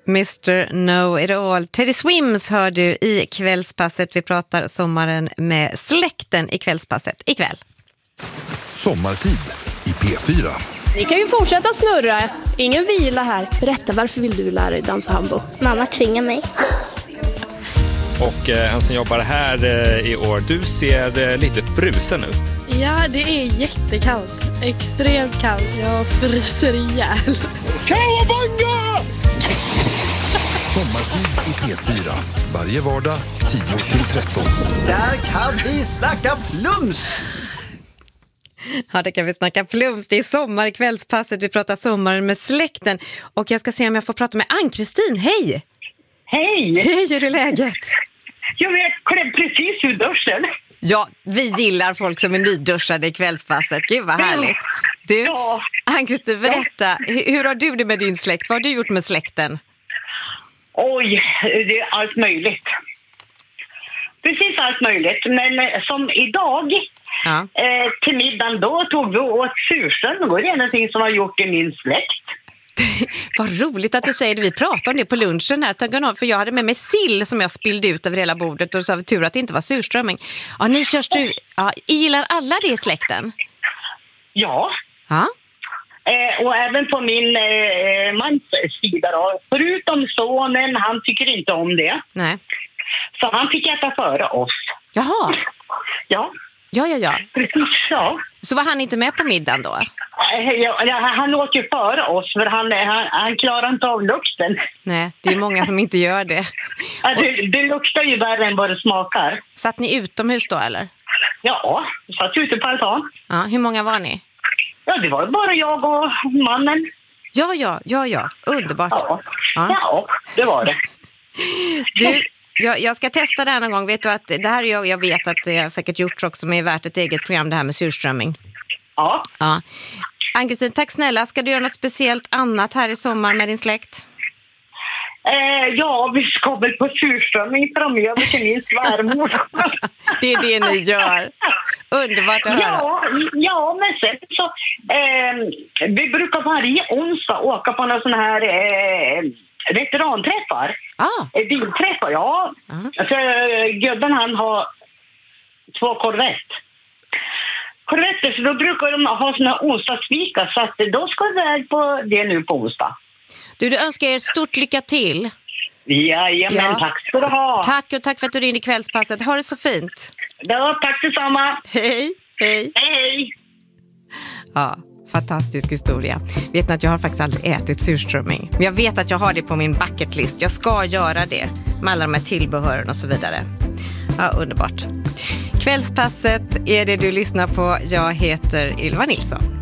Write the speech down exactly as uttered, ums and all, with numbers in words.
mister Know-It-All. Teddy Swims hör du i Kvällspasset. Vi pratar sommaren med släkten i Kvällspasset ikväll. Sommartid i P fyra. Vi kan ju fortsätta snurra. Ingen vila här. Berätta, varför vill du lära dig dansa hambo? Mamma tvingar mig. Och eh, han som jobbar här eh, i år, du ser eh, lite frusen ut. Ja, det är jättekallt. Extremt kallt. Jag fryser ihjäl. Kawabanga! Sommartid i P fyra. Varje vardag tio till tretton. Där kan vi snacka plums! Ja, det kan vi snacka plums. Det är sommar i Kvällspasset. Vi pratar sommaren med släkten. Och jag ska se om jag får prata med Ann-Kristin. Hej! Hej! Hej, hur är läget? Jag vet, klev precis ur duschen. Ja, vi gillar folk som är nyduschade i Kvällspasset. Gud vad härligt. Du, Ja. Ann-Kristin, berätta. Hur, hur har du det med din släkt? Vad har du gjort med släkten? Oj, det är allt möjligt. Precis allt möjligt. Men eh, som idag, Ja. eh, till middagen då tog vi åt surströmming. Det är någonting som har gjort i min släkt. Vad roligt att du säger det. Vi pratade om det på lunchen här. För jag hade med mig sill som jag spillde ut över hela bordet. Och så var det tur att det inte var surströmming. Ja, ni körs du, ja, gillar alla det i släkten? Ja. Ja. Eh, och även på min eh, mans sida då. Förutom sonen, han tycker inte om det. Nej. Så han fick äta före oss. Jaha. Ja, Ja, ja, ja. precis så. Så var han inte med på middagen då? Eh, ja, ja, han åt ju före oss för han, han, han klarar inte av lukten. Nej, det är många som inte gör det. Ja, det, det luktar ju värre än vad det smakar. Satt ni utomhus då, eller? Ja, vi satt ute på altan. Ja, hur många var ni? Ja, det var bara jag och mannen. Ja, ja, ja, ja. Underbart. Ja, Ja. ja det var det. Du, jag, jag ska testa det här någon gång. Vet du att det här är jag, jag vet att det har säkert gjorts också, men är värt ett eget program, det här med surströmming. Ja. Ja. Ann-Kristin, tack snälla. Ska du göra något speciellt annat här i sommar med din släkt? Eh, ja, vi ska väl på surströmming framöver till min svärmor. Det är det ni gör. Underbart att höra. Ja, ja, men sen så... Eh, vi brukar varje onsdag åka på några sån här eh, veteranträffar. Ah. Eh, bilträffar, ja. Uh-huh. Alltså, gubben han har två Corvette. Corvetter, så då brukar de ha såna onsdagsvika. Så att då ska vi väl på det nu på onsdag. Du, du önskar er stort lycka till. Jajamän, Ja. tack ska du ha. Tack och tack för att du ringde i Kvällspasset. Ha det så fint. Ja, tack detsamma. Hej, hej. Hej. Ja, fantastisk historia. Vet ni att jag har faktiskt aldrig ätit surströmming. Men jag vet att jag har det på min bucketlist. Jag ska göra det med alla de här tillbehören och så vidare. Ja, underbart. Kvällspasset är det du lyssnar på. Jag heter Ylva Nilsson.